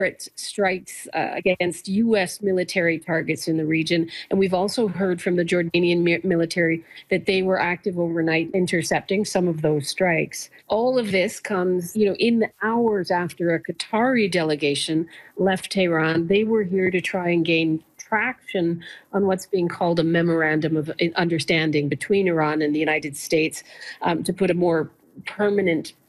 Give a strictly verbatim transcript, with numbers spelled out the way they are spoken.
strikes uh, against U S military targets in the region. And we've also heard from the Jordanian mi- military that they were active overnight intercepting some of those strikes. All of this comes, you know, in the hours after a Qatari delegation left Tehran. They were here to try and gain traction on what's being called a memorandum of understanding between Iran and the United States um, to put a more permanent